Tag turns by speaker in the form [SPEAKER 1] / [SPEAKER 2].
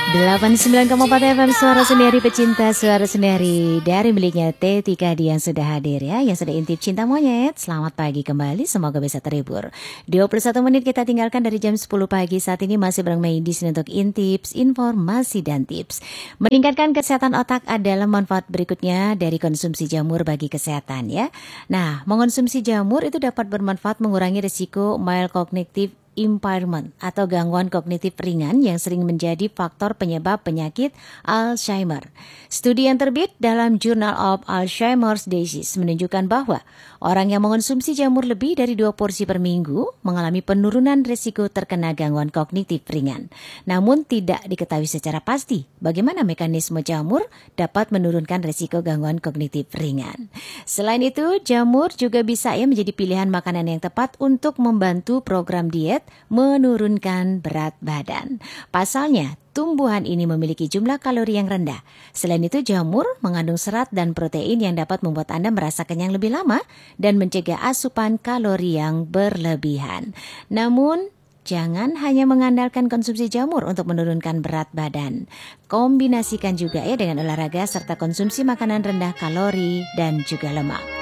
[SPEAKER 1] 89,4 FM Suara Sendiri Pecinta Suara Sendiri dari miliknya T3 yang sudah hadir ya, yang sudah intip cinta monyet. Selamat pagi kembali, semoga bisa terhibur. 21 menit kita tinggalkan dari jam 10 pagi. Saat ini masih bareng Mei di sini untuk intips, informasi dan tips. Meningkatkan kesehatan otak adalah manfaat berikutnya dari konsumsi jamur bagi kesehatan ya. Nah, mengonsumsi jamur itu dapat bermanfaat mengurangi risiko mild cognitive impairment atau gangguan kognitif ringan yang sering menjadi faktor penyebab penyakit Alzheimer. Studi yang terbit dalam Journal of Alzheimer's Disease menunjukkan bahwa orang yang mengonsumsi jamur lebih dari 2 porsi per minggu mengalami penurunan risiko terkena gangguan kognitif ringan. Namun tidak diketahui secara pasti bagaimana mekanisme jamur dapat menurunkan risiko gangguan kognitif ringan. Selain itu, jamur juga bisa menjadi pilihan makanan yang tepat untuk membantu program diet menurunkan berat badan. Pasalnya, tumbuhan ini memiliki jumlah kalori yang rendah. Selain itu, jamur mengandung serat dan protein yang dapat membuat Anda merasa kenyang lebih lama dan mencegah asupan kalori yang berlebihan. Namun, jangan hanya mengandalkan konsumsi jamur untuk menurunkan berat badan. Kombinasikan juga dengan olahraga serta konsumsi makanan rendah kalori dan juga lemak.